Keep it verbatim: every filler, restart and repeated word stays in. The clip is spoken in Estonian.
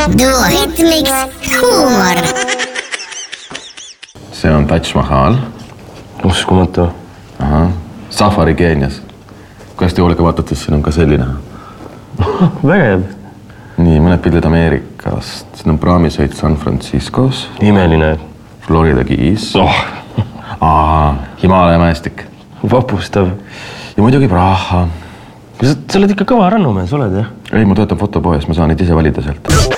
Duo Hitmix huumor. See on Taj Mahal. Uskumatu. Aha. Safari Keenias. Kuidas te hoolega vaatate, siin on ka selline? Vägev. Nii, mõned pildid Ameerikast. Siin on praamisõit San Franciscos. Imeline. Florida Keys. Oh. Aa, Himaalaja mäestik. Vapustav. Ja muidugi Praha. Sa oled ikka kõva rannumees, oled jah? Ei, ma töötan fotopoes, ma saan neid ise valida sealt.